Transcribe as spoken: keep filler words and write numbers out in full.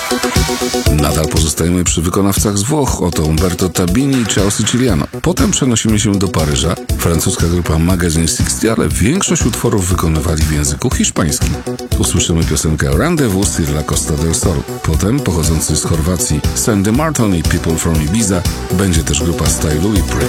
Nadal pozostajemy przy wykonawcach z Włoch, oto Umberto Tabini i Ciao Siciliano. Potem przenosimy się do Paryża, francuska grupa Magazine sześćdziesiąt, ale większość utworów wykonywali w języku hiszpańskim. Usłyszymy piosenkę Rendezvous sur la Costa del Sol. Potem pochodzący z Chorwacji Sandy Martin i People from Ibiza, będzie też grupa Stylu i Pray.